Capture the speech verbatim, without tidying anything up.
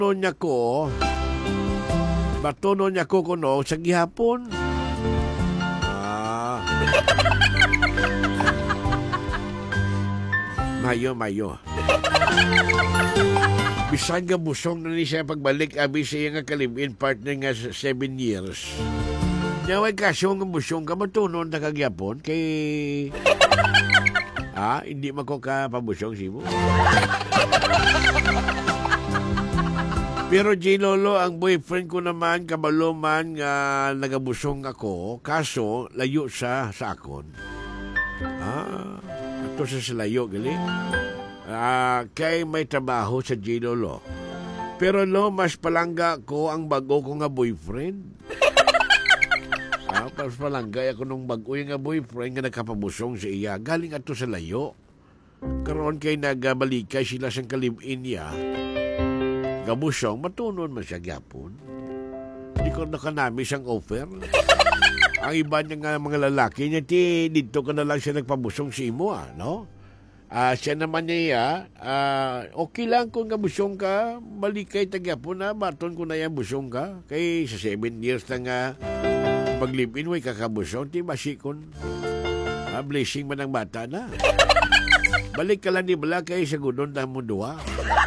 batunon niya ko, batunon niya ko kuno sa gihapon. Ah. Mayo, mayo. Bisan nga busong na ni siya pagbalik, abi siya nga kalibin partner nga seven years. Nyawag kaso nga busong ka, batunon na kagyapon, kay... Ah, hindi man ko ka pabusong si mo. Pero J. Lolo, ang boyfriend ko naman, kabalo man nga nagabusong ako, kaso layo siya sa akon. Ah, ito siya sa layo, gali. Ah, kay may trabaho sa J. Lolo. Pero lo, mas palangga ko ang bago ko nga boyfriend. Ah, mas palangga ako nung bago yung nga boyfriend nga nagkapabusong sa iya. Galing ato sa layo. Karoon kay nagabalikay sila sa kalibin niya. Gabusong, matunon man siya gyapon. Di ko na kanami siyang offer. Ang iba niya nga mga lalaki niya, ti, dito ka na lang siya nagpabusong si imo, ah, no? Ah, siya naman niya, ah, okay lang kung gabusong ka, balik kay tagyapon na, baton ko na yan busong ka. Kay sa seven years na nga, pag-live-in, way kakabusong, ti masikon. Ah, blessing man ang bata na. Balik ka lang di bala kay sa gudon na mo duwa.